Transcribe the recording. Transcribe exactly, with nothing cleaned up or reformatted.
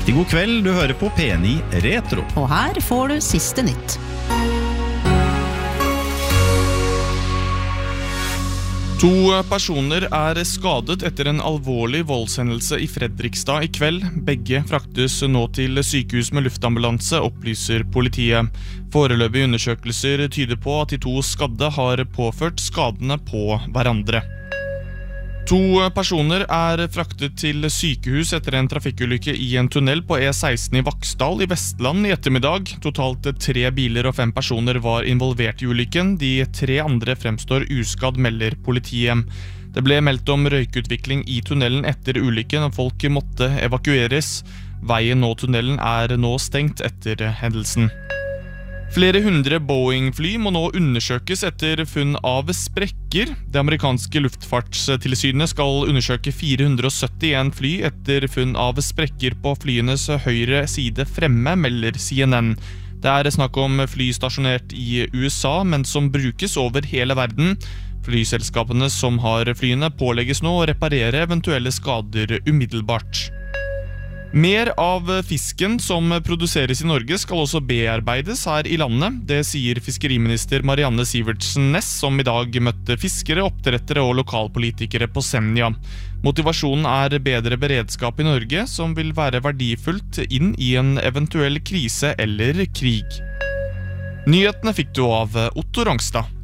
Riktig god kveld, du hører på P ni Retro. Og her får du siste nytt. To personer er skadet etter en alvorlig voldshendelse i Fredrikstad i kveld. Begge fraktes nå til sykehus med luftambulanse, opplyser politiet. Foreløpige undersøkelser tyder på at de to skadde har påført skadene på hverandre. To personer er fraktet til sykehus etter en trafikkulykke i en tunnel på E seksten i Vaksdal i Vestland i ettermiddag. Totalt tre biler og fem personer var involvert i ulykken. De tre andre fremstår uskadd, melder politiet. Det ble meldt om røykutvikling i tunnelen etter ulykken, og folk måtte evakueres. Veien og tunnelen er nå stengt etter hendelsen. Flere hundre Boeing-fly må nå undersøkes etter funn av sprekker. Det amerikanske luftfartstilsynet skal undersøke fire hundre og syttien fly etter funn av sprekker på flyenes høyre side fremme, melder C N N. Det er snakk om fly stasjonert i U S A, men som brukes over hele verden. Flyselskapene som har flyene pålegges nå å reparere eventuelle skader umiddelbart. Mer av fisken som produseres i Norge skal også bearbeides her i landet. Det sier fiskeriminister Marianne Sivertsen Næss, som i dag møtte fiskere, oppdrettere og lokalpolitikere på Senja. Motivasjonen er bedre beredskap i Norge, som vil være verdifullt inn i en eventuell krise eller krig. Nyhetene fikk du av Otto Rangstad.